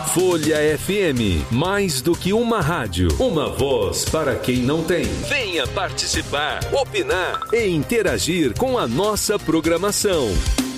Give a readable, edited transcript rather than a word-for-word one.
Folha FM, mais do que uma rádio, uma voz para quem não tem. Venha participar, opinar e interagir com a nossa programação.